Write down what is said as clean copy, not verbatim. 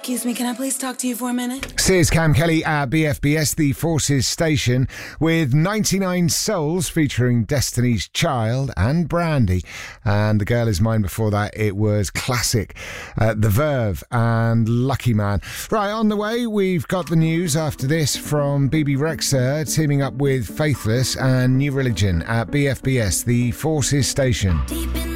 Excuse me, can I please talk to you for a minute? Here's Cam Kelly at BFBS, the Forces station, with 99 Souls featuring Destiny's Child and Brandy. And The Girl Is Mine before that, it was classic. The Verve and Lucky Man. Right, on the way, we've got the news after this from BB Rexha teaming up with Faithless and New Religion at BFBS, the Forces station.